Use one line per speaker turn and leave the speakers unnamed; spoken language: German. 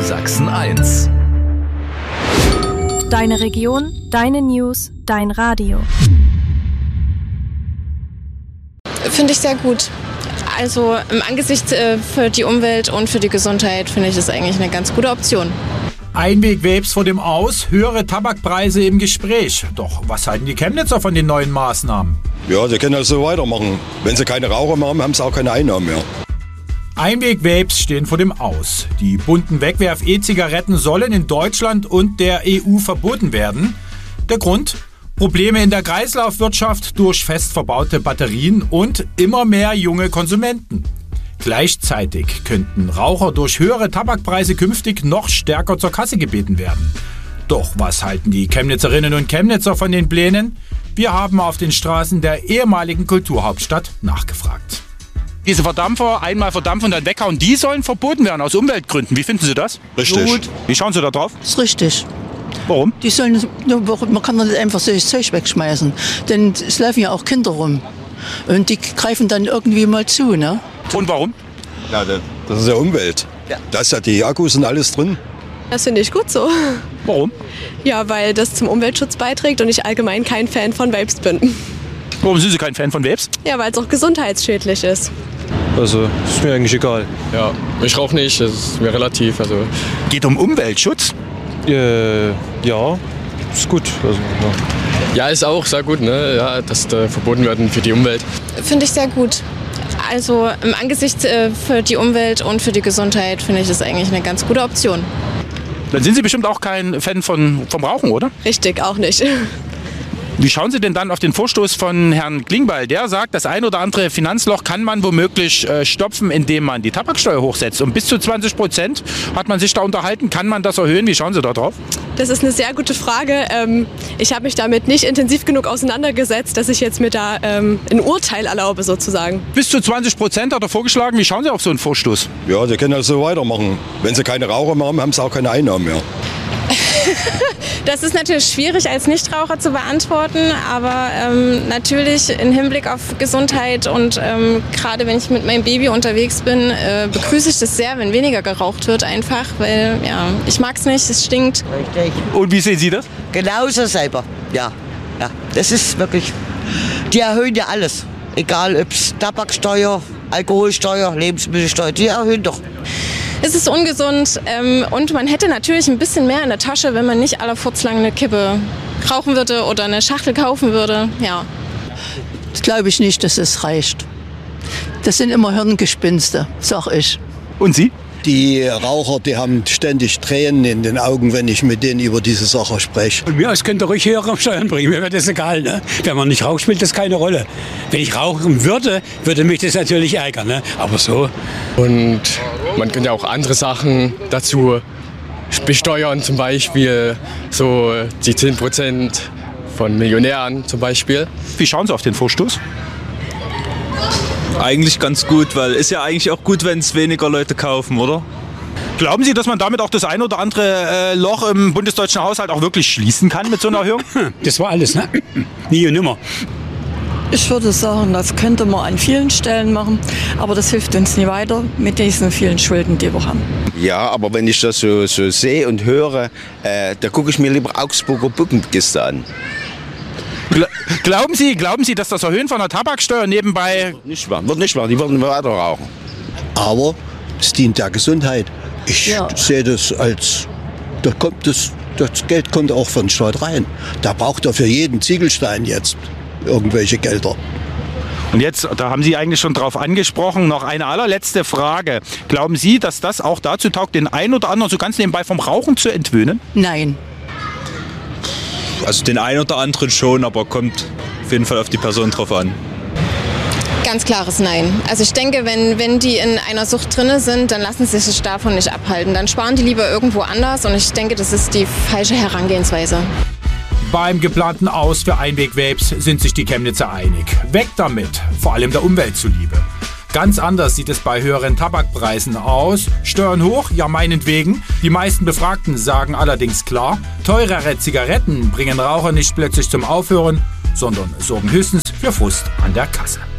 Sachsen 1.
Deine Region, deine News, dein Radio.
Finde ich sehr gut. Also im Angesicht für die Umwelt und für die Gesundheit finde ich das eigentlich eine ganz gute Option.
Einweg-Vapes vor dem Aus, höhere Tabakpreise im Gespräch. Doch was halten die Chemnitzer von den neuen Maßnahmen?
Ja, sie können das so weitermachen. Wenn sie keine Raucher mehr haben, haben sie auch keine Einnahmen mehr.
Einweg-Vapes stehen vor dem Aus. Die bunten Wegwerf-E-Zigaretten sollen in Deutschland und der EU verboten werden. Der Grund? Probleme in der Kreislaufwirtschaft durch fest verbaute Batterien und immer mehr junge Konsumenten. Gleichzeitig könnten Raucher durch höhere Tabakpreise künftig noch stärker zur Kasse gebeten werden. Doch was halten die Chemnitzerinnen und Chemnitzer von den Plänen? Wir haben auf den Straßen der ehemaligen Kulturhauptstadt nachgefragt. Diese Verdampfer, einmal verdampfen und dann weghauen, die sollen verboten werden aus Umweltgründen. Wie finden Sie das?
Richtig.
Gut.
Wie schauen Sie da drauf?
Das ist richtig.
Warum?
Die sollen, man kann doch nicht einfach solches Zeug wegschmeißen. Denn es laufen ja auch Kinder rum. Und die greifen dann irgendwie mal zu, ne?
Und warum?
Ja, das ist ja Umwelt.
Ja.
Da ist ja die Akkus und alles drin.
Das finde ich gut so.
Warum?
Ja, weil das zum Umweltschutz beiträgt und ich allgemein kein Fan von Vapes bin.
Warum sind Sie kein Fan von Vapes?
Ja, weil es auch gesundheitsschädlich ist.
Also, ist mir eigentlich egal.
Ja, ich rauche nicht, das ist mir relativ. Also.
Geht um Umweltschutz?
Ja, ist gut. Also,
Ja, ist auch sehr gut, ne? Ja, dass da verboten werden für die Umwelt.
Finde ich sehr gut. Also im Angesicht für die Umwelt und für die Gesundheit finde ich das eigentlich eine ganz gute Option.
Dann sind Sie bestimmt auch kein Fan vom Rauchen, oder?
Richtig, auch nicht.
Wie schauen Sie denn dann auf den Vorstoß von Herrn Klingbeil? Der sagt, das ein oder andere Finanzloch kann man womöglich stopfen, indem man die Tabaksteuer hochsetzt. Und bis zu 20% hat man sich da unterhalten. Kann man das erhöhen? Wie schauen Sie da drauf?
Das ist eine sehr gute Frage. Ich habe mich damit nicht intensiv genug auseinandergesetzt, dass ich jetzt mir da ein Urteil erlaube sozusagen.
Bis zu 20% hat er vorgeschlagen. Wie schauen Sie auf so einen Vorstoß?
Ja, sie können das so weitermachen. Wenn sie keine Raucher mehr haben, haben sie auch keine Einnahmen mehr.
Das ist natürlich schwierig als Nichtraucher zu beantworten, aber natürlich im Hinblick auf Gesundheit und gerade wenn ich mit meinem Baby unterwegs bin, begrüße ich das sehr, wenn weniger geraucht wird einfach, weil ja, ich mag es nicht, es stinkt.
Richtig.
Und wie sehen Sie das?
Genauso selber, ja. Das ist wirklich, die erhöhen ja alles. Egal ob es Tabaksteuer, Alkoholsteuer, Lebensmittelsteuer, die erhöhen doch.
Es ist ungesund und man hätte natürlich ein bisschen mehr in der Tasche, wenn man nicht aller furzlang eine Kippe rauchen würde oder eine Schachtel kaufen würde. Ja.
Das glaube ich nicht, dass es reicht. Das sind immer Hirngespinste, sag ich.
Und Sie?
Die Raucher, die haben ständig Tränen in den Augen, wenn ich mit denen über diese Sache spreche.
Ja, es könnte ruhig höhere Steuern bringen, mir wäre das egal. Ne? Wenn man nicht raucht, spielt das keine Rolle. Wenn ich rauchen würde, würde mich das natürlich ärgern. Ne? Aber so.
Und man kann ja auch andere Sachen dazu besteuern, zum Beispiel so die 10% von Millionären zum Beispiel.
Wie schauen Sie auf den Vorstoß?
eigentlich ganz gut, weil ist ja eigentlich auch gut, wenn es weniger Leute kaufen, oder?
Glauben Sie, dass man damit auch das ein oder andere Loch im bundesdeutschen Haushalt auch wirklich schließen kann mit so einer Erhöhung?
Das war alles, ne? Nie und nimmer.
Ich würde sagen, das könnte man an vielen Stellen machen, aber das hilft uns nie weiter mit diesen vielen Schulden, die wir haben.
Ja, aber wenn ich das so sehe und höre, da gucke ich mir lieber Augsburger Puppenkiste an.
Glauben Sie, dass das Erhöhen von der Tabaksteuer nebenbei...
Wird nicht wahr, die würden weiter rauchen.
Aber es dient der Gesundheit. Ich sehe das als, das Geld kommt auch von Staat rein. Da braucht er für jeden Ziegelstein jetzt irgendwelche Gelder.
Und jetzt, da haben Sie eigentlich schon drauf angesprochen, noch eine allerletzte Frage. Glauben Sie, dass das auch dazu taugt, den einen oder anderen so ganz nebenbei vom Rauchen zu entwöhnen?
Nein.
Also den einen oder anderen schon, aber kommt auf jeden Fall auf die Person drauf an.
Ganz klares Nein. Also ich denke, wenn die in einer Sucht drin sind, dann lassen sie sich davon nicht abhalten. Dann sparen die lieber irgendwo anders und ich denke, das ist die falsche Herangehensweise.
Beim geplanten Aus für Einweg-Vapes sind sich die Chemnitzer einig. Weg damit, vor allem der Umwelt zuliebe. Ganz anders sieht es bei höheren Tabakpreisen aus. Steuern hoch, ja meinetwegen. Die meisten Befragten sagen allerdings klar, teurere Zigaretten bringen Raucher nicht plötzlich zum Aufhören, sondern sorgen höchstens für Frust an der Kasse.